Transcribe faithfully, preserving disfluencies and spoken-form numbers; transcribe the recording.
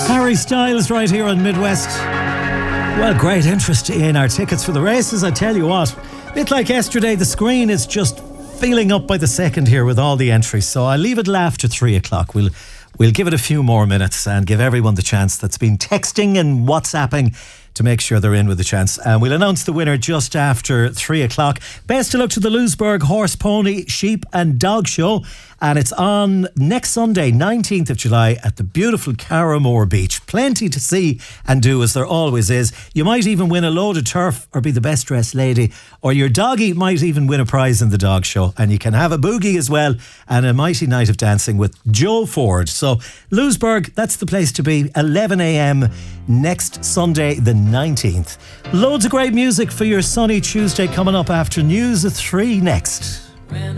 Harry Styles right here on Midwest. Well, great interest in our tickets for the races, I tell you what. A bit like yesterday, the screen is just filling up by the second here with all the entries. So I'll leave it till after three o'clock. We'll we'll give it a few more minutes and give everyone the chance that's been texting and WhatsApping to make sure they're in with the chance. And we'll announce the winner just after three o'clock. Best of luck to the Lewisburg Horse, Pony, Sheep and Dog Show. And it's on next Sunday, nineteenth of July, at the beautiful Carramore Beach. Plenty to see and do, as there always is. You might even win a load of turf or be the best dressed lady, or your doggy might even win a prize in the dog show. And you can have a boogie as well and a mighty night of dancing with Joe Ford. So Lewisburg, that's the place to be. eleven a.m. next Sunday the nineteenth. Loads of great music for your sunny Tuesday coming up after news at three next.